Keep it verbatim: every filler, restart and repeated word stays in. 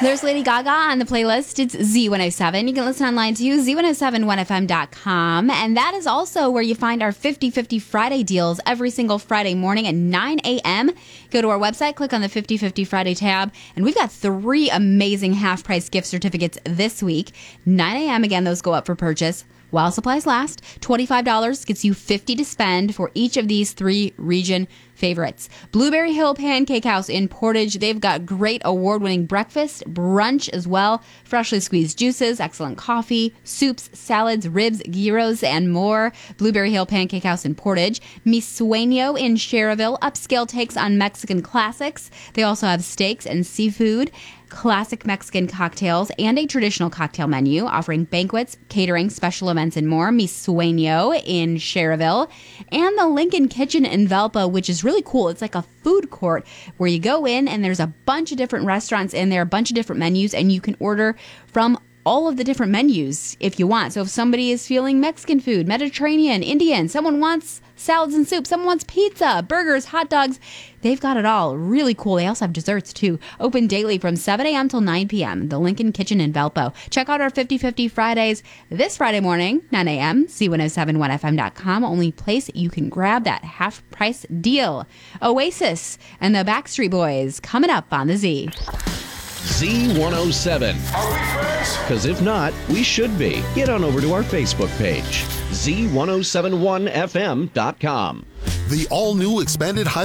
There's Lady Gaga on the playlist. It's Z one oh seven. You can listen online too, Z one oh seven one F M dot com. And that is also where you find our fifty fifty Friday deals every single Friday morning at nine a.m. Go to our website, click on the fifty fifty Friday tab, and we've got three amazing half-price gift certificates this week. nine a.m. Again, those go up for purchase while supplies last. twenty-five dollars gets you fifty dollars to spend for each of these three region favorites. Blueberry Hill Pancake House in Portage. They've got great award-winning breakfast, brunch as well, freshly squeezed juices, excellent coffee, soups, salads, ribs, gyros, and more. Blueberry Hill Pancake House in Portage. Mi Sueño in Cherville. Upscale takes on Mexican classics. They also have steaks and seafood, classic Mexican cocktails, and a traditional cocktail menu offering banquets, catering, special events, and more. Mi Sueño in Cherville. And the Lincoln Kitchen in Valpo, which is really cool. It's like a food court where you go in and there's a bunch of different restaurants in there, a bunch of different menus, and you can order from all of the different menus if you want. So if somebody is feeling Mexican food, Mediterranean, Indian, someone wants salads and soup, someone wants pizza, burgers, hot dogs, they've got it all. Really cool. They also have desserts too. Open daily from seven a.m. till nine p.m. The Lincoln Kitchen in Valpo. Check out our fifty fifty Fridays this Friday morning, nine a.m. Z one oh seven one F M dot com. Only place you can grab that half price deal. Oasis and the Backstreet Boys coming up on the Z. Z one oh seven. Are we friends? Because if not, we should be. Get on over to our Facebook page, Z one oh seven one F M dot com. The all-new expanded high